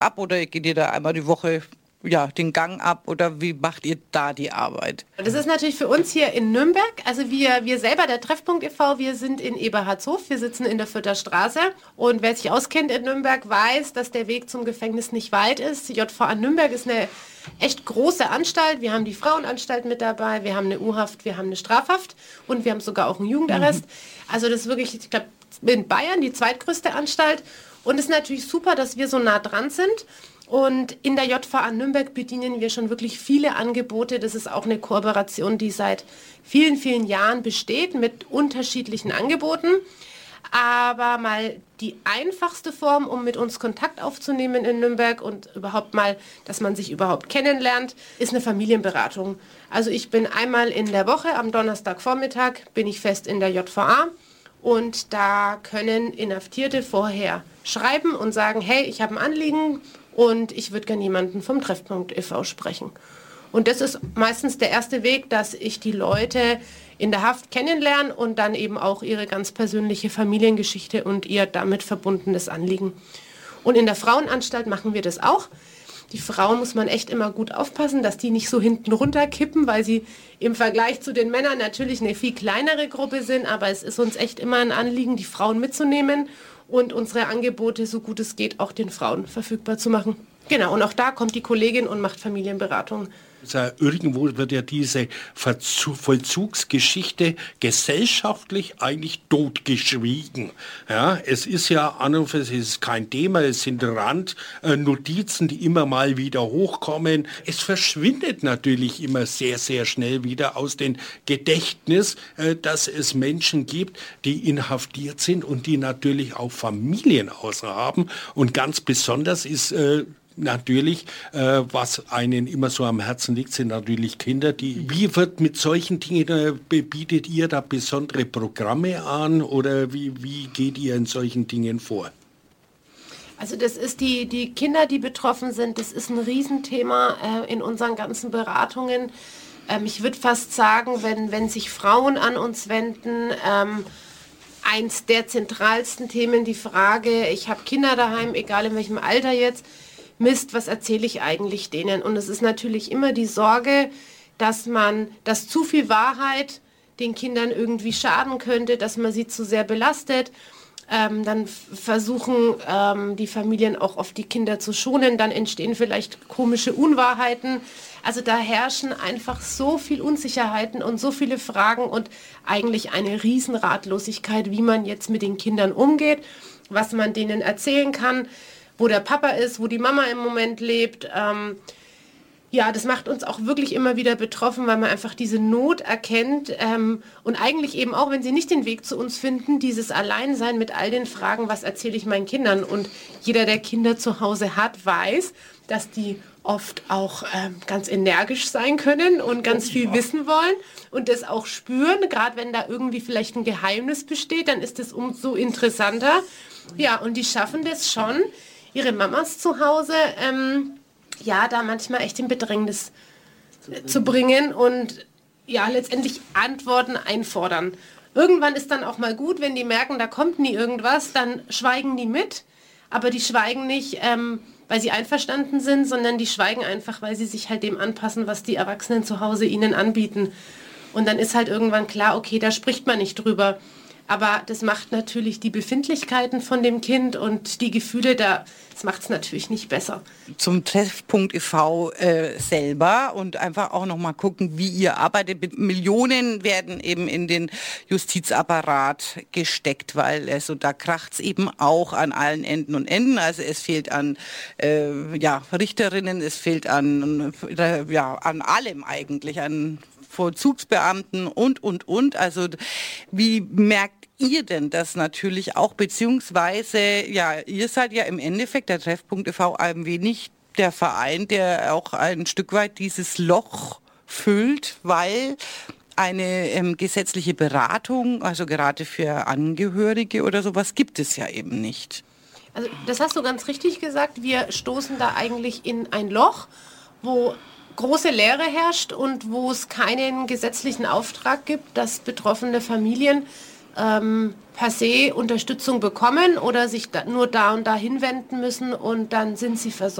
ab oder geht ihr da einmal die Woche den Gang ab oder wie macht ihr da die Arbeit? Das ist natürlich für uns hier in Nürnberg, also wir selber, der Treffpunkt e.V., wir sind in Eberhardshof, wir sitzen in der Fürther Straße und wer sich auskennt in Nürnberg weiß, dass der Weg zum Gefängnis nicht weit ist. Die JVA Nürnberg ist eine echt große Anstalt, wir haben die Frauenanstalt mit dabei, wir haben eine U-Haft, wir haben eine Strafhaft und wir haben sogar auch einen Jugendarrest. Also das ist wirklich, ich glaube, in Bayern die zweitgrößte Anstalt und es ist natürlich super, dass wir so nah dran sind. Und in der JVA Nürnberg bedienen wir schon wirklich viele Angebote. Das ist auch eine Kooperation, die seit vielen, vielen Jahren besteht mit unterschiedlichen Angeboten. Aber mal die einfachste Form, um mit uns Kontakt aufzunehmen in Nürnberg und überhaupt mal, dass man sich überhaupt kennenlernt, ist eine Familienberatung. Also ich bin einmal in der Woche, am Donnerstagvormittag, bin ich fest in der JVA. Und da können Inhaftierte vorher schreiben und sagen, hey, ich habe ein Anliegen und ich würde gerne jemanden vom Treffpunkt e.V. sprechen. Und das ist meistens der erste Weg, dass ich die Leute in der Haft kennenlerne und dann eben auch ihre ganz persönliche Familiengeschichte und ihr damit verbundenes Anliegen. Und in der Frauenanstalt machen wir das auch. Die Frauen muss man echt immer gut aufpassen, dass die nicht so hinten runterkippen, weil sie im Vergleich zu den Männern natürlich eine viel kleinere Gruppe sind. Aber es ist uns echt immer ein Anliegen, die Frauen mitzunehmen und unsere Angebote, so gut es geht, auch den Frauen verfügbar zu machen. Genau, und auch da kommt die Kollegin und macht Familienberatung. Irgendwo wird ja diese Vollzugsgeschichte gesellschaftlich eigentlich totgeschwiegen. Ja, es ist ja an und für sich kein Thema, es sind Randnotizen, die immer mal wieder hochkommen. Es verschwindet natürlich immer sehr, sehr schnell wieder aus dem Gedächtnis, dass es Menschen gibt, die inhaftiert sind und die natürlich auch Familien außer haben. Und ganz besonders ist natürlich, was einen immer so am Herzen liegt, sind natürlich Kinder. Wie wird mit solchen Dingen, bietet ihr da besondere Programme an oder wie geht ihr in solchen Dingen vor? Also das ist die Kinder, die betroffen sind, das ist ein Riesenthema in unseren ganzen Beratungen. Ich würde fast sagen, wenn sich Frauen an uns wenden, eins der zentralsten Themen, die Frage, ich habe Kinder daheim, egal in welchem Alter jetzt, Mist, was erzähle ich eigentlich denen? Und es ist natürlich immer die Sorge, dass zu viel Wahrheit den Kindern irgendwie schaden könnte, dass man sie zu sehr belastet. Dann versuchen die Familien auch oft die Kinder zu schonen, dann entstehen vielleicht komische Unwahrheiten. Also da herrschen einfach so viel Unsicherheiten und so viele Fragen und eigentlich eine Riesenratlosigkeit, wie man jetzt mit den Kindern umgeht, was man denen erzählen kann, wo der Papa ist, wo die Mama im Moment lebt. Das macht uns auch wirklich immer wieder betroffen, weil man einfach diese Not erkennt und eigentlich eben auch, wenn sie nicht den Weg zu uns finden, dieses Alleinsein mit all den Fragen, was erzähle ich meinen Kindern? Und jeder, der Kinder zu Hause hat, weiß, dass die oft auch ganz energisch sein können und ganz viel wissen wollen und das auch spüren. Gerade wenn da irgendwie vielleicht ein Geheimnis besteht, dann ist das umso interessanter. Ja, und die schaffen das schon, ihre Mamas zu Hause, da manchmal echt in Bedrängnis zu bringen und letztendlich Antworten einfordern. Irgendwann ist dann auch mal gut, wenn die merken, da kommt nie irgendwas, dann schweigen die mit, aber die schweigen nicht, weil sie einverstanden sind, sondern die schweigen einfach, weil sie sich halt dem anpassen, was die Erwachsenen zu Hause ihnen anbieten. Und dann ist halt irgendwann klar, okay, da spricht man nicht drüber. Aber das macht natürlich die Befindlichkeiten von dem Kind und die Gefühle, das macht es natürlich nicht besser. Zum Treffpunkt e.V. Selber und einfach auch nochmal gucken, wie ihr arbeitet. Millionen werden eben in den Justizapparat gesteckt, weil da kracht es eben auch an allen Enden und Enden. Also es fehlt an Richterinnen, es fehlt an allem eigentlich, an Vollzugsbeamten und. Also wie merkt ihr denn das natürlich auch, beziehungsweise, ihr seid ja im Endeffekt, der Treffpunkt e.V. ein wenig der Verein, der auch ein Stück weit dieses Loch füllt, weil eine gesetzliche Beratung, also gerade für Angehörige oder sowas, gibt es ja eben nicht. Also das hast du ganz richtig gesagt, wir stoßen da eigentlich in ein Loch, wo große Leere herrscht und wo es keinen gesetzlichen Auftrag gibt, dass betroffene Familien per se Unterstützung bekommen oder sich nur da und da hinwenden müssen und dann sind sie versorgt.